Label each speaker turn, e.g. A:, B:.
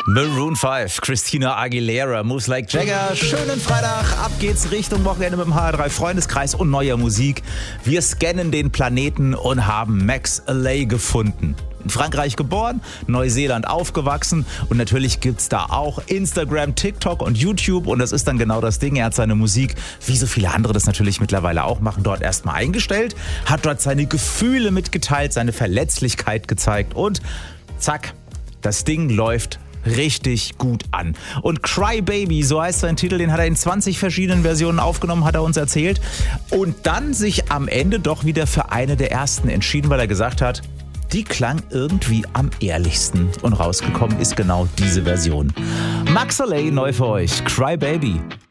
A: Maroon 5, Christina Aguilera, Moves Like Jagger. Schönen Freitag, ab geht's Richtung Wochenende mit dem HR3 Freundeskreis und neuer Musik. Wir scannen den Planeten und haben Max Alley gefunden. In Frankreich geboren, Neuseeland aufgewachsen und natürlich gibt's da auch Instagram, TikTok und YouTube und das ist dann genau das Ding. Er hat seine Musik, wie so viele andere das natürlich mittlerweile auch machen, dort erstmal eingestellt, hat dort seine Gefühle mitgeteilt, seine Verletzlichkeit gezeigt und zack, das Ding läuft richtig gut an. Und Cry Baby, so heißt sein Titel, den hat er in 20 verschiedenen Versionen aufgenommen, hat er uns erzählt. Und dann sich am Ende doch wieder für eine der ersten entschieden, weil er gesagt hat, die klang irgendwie am ehrlichsten. Und rausgekommen ist genau diese Version. Max Alley neu für euch, Cry Baby.